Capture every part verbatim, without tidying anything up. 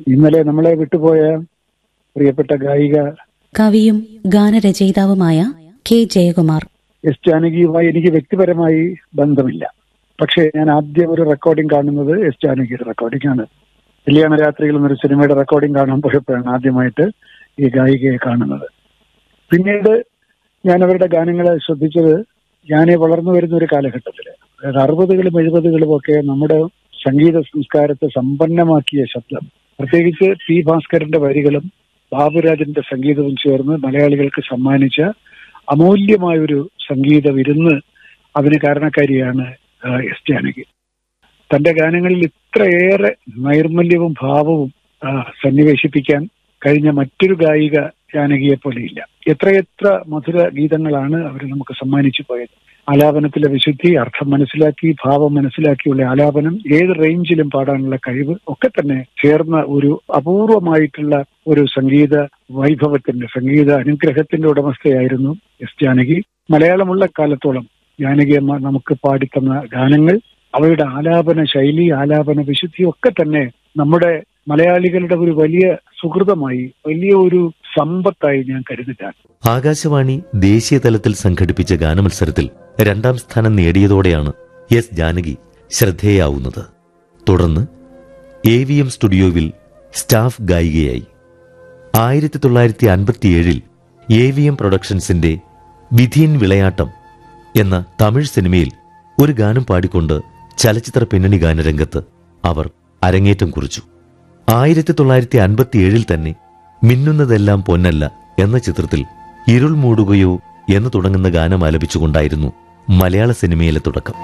ഇന്നലെ നമ്മളെ വിട്ടുപോയ പ്രിയപ്പെട്ട ഗായിക, കവിയും ഗാനരചയിതാവുമായ കെ ജയകുമാർ. എസ് ജാനകിയുമായി എനിക്ക് വ്യക്തിപരമായി ബന്ധമില്ല. പക്ഷേ ഞാൻ ആദ്യം ഒരു റെക്കോർഡിംഗ് കാണുന്നത് എസ് ജാനകിയുടെ റെക്കോർഡിംഗ് ആണ്. കല്യാണ രാത്രികൾ എന്നൊരു സിനിമയുടെ റെക്കോർഡിംഗ് കാണാൻ പോയപ്പോഴാണ് ആദ്യമായിട്ട് ഈ ഗായികയെ കാണുന്നത്. പിന്നീട് ഞാൻ അവരുടെ ഗാനങ്ങളെ ശ്രദ്ധിച്ചത് ഞാൻ വളർന്നു വരുന്ന ഒരു കാലഘട്ടത്തിൽ, അതായത് അറുപതുകളും എഴുപതുകളും ഒക്കെ നമ്മുടെ സംഗീത സംസ്കാരത്തെ സമ്പന്നമാക്കിയ ശബ്ദം, പ്രത്യേകിച്ച് പി ഭാസ്കരന്റെ വരികളും ബാബുരാജിന്റെ സംഗീതവും ചേർന്ന് മലയാളികൾക്ക് സമ്മാനിച്ച അമൂല്യമായൊരു സംഗീത വിരുന്ന്, അതിന് കാരണക്കാരിയാണ് എസ് ജാനകി. തന്റെ ഗാനങ്ങളിൽ ഇത്രയേറെ നൈർമല്യവും ഭാവവും സന്നിവേശിപ്പിക്കാൻ കഴിഞ്ഞ മറ്റൊരു ഗായിക ജാനകിയെ പോലെയില്ല. എത്രയെത്ര മധുര ഗീതങ്ങളാണ് അവർ നമുക്ക് സമ്മാനിച്ചു പോയത്. ആലാപനത്തിലെ വിശുദ്ധി, അർത്ഥം മനസ്സിലാക്കി, ഭാവം മനസ്സിലാക്കിയുള്ള ആലാപനം, ഏത് റേഞ്ചിലും പാടാനുള്ള കഴിവ് ഒക്കെ തന്നെ ചേർന്ന ഒരു അപൂർവമായിട്ടുള്ള ഒരു സംഗീത വൈഭവത്തിന്റെ, സംഗീത അനുഗ്രഹത്തിന്റെ ഉടമസ്ഥയായിരുന്നു എസ് ജാനകി. മലയാളമുള്ള കാലത്തോളം ജാനകി അമ്മ നമുക്ക് പാടിത്തന്ന ഗാനങ്ങൾ, അവയുടെ ആലാപന ശൈലി, ആലാപന വിശുദ്ധി ഒക്കെ തന്നെ നമ്മുടെ മലയാളികളുടെ ഒരു വലിയ സുഹൃതമായി, വലിയ ഒരു സമ്പത്തായി ഞാൻ കരുതുകയാണ്. ആകാശവാണി ദേശീയ തലത്തിൽ സംഘടിപ്പിച്ച ഗാനമത്സരത്തിൽ രണ്ടാം സ്ഥാനം നേടിയതോടെയാണ് എസ് ജാനകി ശ്രദ്ധേയാവുന്നത്. തുടർന്ന് എ വി എം സ്റ്റുഡിയോവിൽ സ്റ്റാഫ് ഗായികയായി. ആയിരത്തി തൊള്ളായിരത്തി അൻപത്തിയേഴിൽ എ വി എം പ്രൊഡക്ഷൻസിന്റെ വിധീൻ വിളയാട്ടം എന്ന തമിഴ് സിനിമയിൽ ഒരു ഗാനം പാടിക്കൊണ്ട് ചലച്ചിത്ര പിന്നണി ഗാനരംഗത്ത് അവർ അരങ്ങേറ്റം കുറിച്ചു. ആയിരത്തി തൊള്ളായിരത്തി അൻപത്തിയേഴിൽ തന്നെ മിന്നുന്നതെല്ലാം പൊന്നല്ല എന്ന ചിത്രത്തിൽ ഇരുൾ മൂടുകയോ എന്ന് തുടങ്ങുന്ന ഗാനം ആലപിച്ചുകൊണ്ടായിരുന്നു മലയാള സിനിമയിലെ തുടക്കം.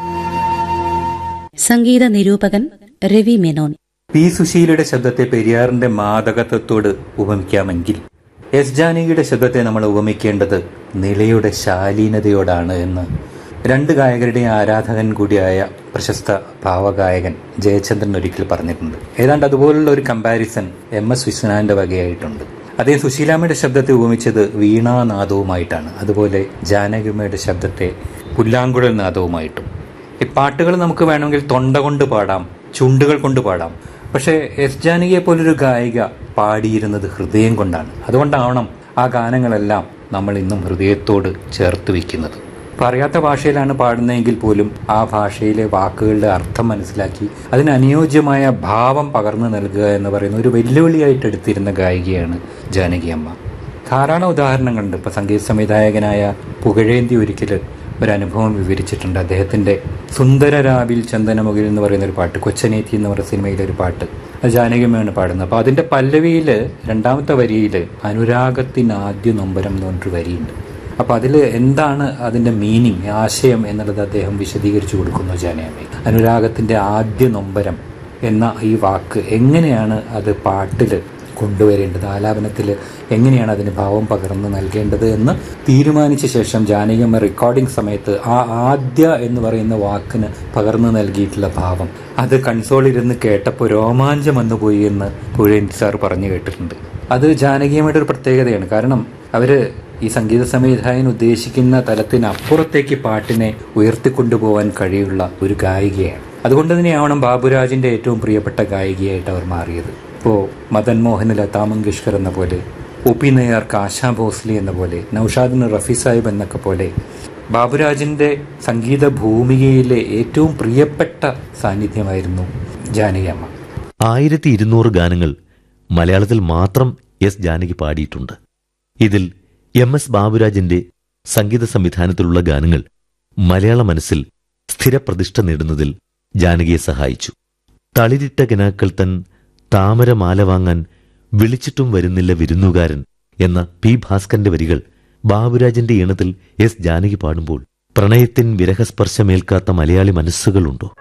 സംഗീത നിരൂപകൻ രവി മേനോൻ. പി സുശീലയുടെ ശബ്ദത്തെ പെരിയാറിന്റെ മാദകത്വത്തോട് ഉപമിക്കാമെങ്കിൽ എസ് ജാനകിയുടെ ശബ്ദത്തെ നമ്മൾ ഉപമിക്കേണ്ടത് നിളയുടെ ശാലീനതയോടാണ് എന്ന് രണ്ട് ഗായകരുടെ ആരാധകൻ കൂടിയായ പ്രശസ്ത ഭാവഗായകൻ ജയചന്ദ്രൻ ഒരിക്കൽ പറഞ്ഞിട്ടുണ്ട്. ഏതാണ്ട് അതുപോലുള്ള ഒരു കമ്പാരിസൺ എം എസ് വിശ്വനാഥന്റെ വകയായിട്ടുണ്ട്. അദ്ദേഹം സുശീലാമ്മയുടെ ശബ്ദത്തെ ഉപമിച്ചത് വീണാനാദവുമായിട്ടാണ്, അതുപോലെ ജാനകിയമ്മയുടെ ശബ്ദത്തെ പുല്ലാങ്കുഴൽ നാദവുമായിട്ടും. ഈ പാട്ടുകൾ നമുക്ക് വേണമെങ്കിൽ തൊണ്ട കൊണ്ട് പാടാം, ചുണ്ടുകൾ കൊണ്ട് പാടാം. പക്ഷേ എസ് ജാനകിയെ പോലൊരു ഗായിക പാടിയിരുന്നത് ഹൃദയം കൊണ്ടാണ്. അതുകൊണ്ടാവണം ആ ഗാനങ്ങളെല്ലാം നമ്മൾ ഇന്നും ഹൃദയത്തോട് ചേർത്ത് വയ്ക്കുന്നത്. പറയാത്ത ഭാഷയിലാണ് പാടുന്നതെങ്കിൽ പോലും ആ ഭാഷയിലെ വാക്കുകളുടെ അർത്ഥം മനസ്സിലാക്കി അതിന് അനുയോജ്യമായ ഭാവം പകർന്നു നൽകുക എന്ന് പറയുന്ന ഒരു വെല്ലുവിളിയായിട്ട് എടുത്തിരുന്ന ഗായികയാണ് ജാനകിയമ്മ. ധാരാളം ഉദാഹരണങ്ങളുണ്ട്. ഇപ്പം സംഗീത സംവിധായകനായ പുകഴേന്തി ഒരിക്കൽ ഒരു അനുഭവം വിവരിച്ചിട്ടുണ്ട്. അദ്ദേഹത്തിന്റെ സുന്ദരരാവിൽ ചന്ദനമുകിൽ എന്ന് പറയുന്ന ഒരു പാട്ട്, കൊച്ചനേത്തി എന്ന് പറയുന്ന സിനിമയിലെ ഒരു പാട്ട്, അത് ജാനകിയമ്മയാണ് പാടുന്നത്. അപ്പോൾ അതിന്റെ പല്ലവിയിൽ രണ്ടാമത്തെ വരിയിൽ അനുരാഗത്തിന് ആദ്യ നൊമ്പരം എന്ന് പറഞ്ഞൊരു വരിയുണ്ട്. അപ്പോൾ അതിൽ എന്താണ് അതിന്റെ മീനിങ്, ആശയം എന്നുള്ളത് അദ്ദേഹം വിശദീകരിച്ചു കൊടുക്കുന്നു ജാനകിയമ്മ. അനുരാഗത്തിന്റെ ആദ്യ നൊമ്പരം എന്ന ഈ വാക്ക് എങ്ങനെയാണ് അത് പാട്ടിൽ കൊണ്ടുവരേണ്ടത്, ആലാപനത്തിൽ എങ്ങനെയാണ് അതിന് ഭാവം പകർന്ന് നൽകേണ്ടത് എന്ന് തീരുമാനിച്ച ശേഷം ജാനകിയമ്മ റെക്കോർഡിംഗ് സമയത്ത് ആ ആദ്യ എന്ന് പറയുന്ന വാക്കിന് പകർന്നു നൽകിയിട്ടുള്ള ഭാവം അത് കൺസോളിരുന്ന് കേട്ടപ്പോൾ രോമാഞ്ചം വന്നുപോയി എന്ന് പുഴേന്തി സാർ പറഞ്ഞു കേട്ടിട്ടുണ്ട്. അത് ജാനകിയമ്മയുടെ ഒരു പ്രത്യേകതയാണ്. കാരണം അവര് ഈ സംഗീത സംവിധായകൻ ഉദ്ദേശിക്കുന്ന തലത്തിനപ്പുറത്തേക്ക് പാട്ടിനെ ഉയർത്തിക്കൊണ്ടുപോകാൻ കഴിയുള്ള ഒരു ഗായികയാണ്. അതുകൊണ്ട് തന്നെയാവണം ബാബുരാജിന്റെ ഏറ്റവും പ്രിയപ്പെട്ട ഗായികയായിട്ട് അവർ മാറിയത്. ഇപ്പോൾ മദൻ മോഹൻ, ലതാ മങ്കേഷ്കർ എന്ന പോലെ, ഒ പി നയ്യാർക്ക് ആശാ ഭോസ്ലെ എന്ന പോലെ, നൌഷാദിന് റഫി സാഹിബ് എന്നൊക്കെ പോലെ ബാബുരാജിന്റെ സംഗീത ഭൂമികയിലെ ഏറ്റവും പ്രിയപ്പെട്ട സാന്നിധ്യമായിരുന്നു ജാനകിയമ്മ. ആയിരത്തി ഇരുന്നൂറ് ഗാനങ്ങൾ മലയാളത്തിൽ മാത്രം എസ് ജാനകി പാടിയിട്ടുണ്ട്. ഇതിൽ എം എസ് ബാബുരാജിന്റെ സംഗീത സംവിധാനത്തിലുള്ള ഗാനങ്ങൾ മലയാള മനസ്സിൽ സ്ഥിരപ്രതിഷ്ഠ നേടുന്നതിൽ ജാനകിയെ സഹായിച്ചു. തളിരിട്ട കിനാക്കൾ തൻ താമരമാല വാങ്ങാൻ വിളിച്ചിട്ടും വരുന്നില്ല വിരുന്നുകാരൻ എന്ന പി ഭാസ്കരന്റെ വരികൾ ബാബുരാജിന്റെ ഈണത്തിൽ എസ് ജാനകി പാടുമ്പോൾ പ്രണയത്തിൻ വിരഹസ്പർശമേൽക്കാത്ത മലയാളി മനസ്സുകളുണ്ടോ?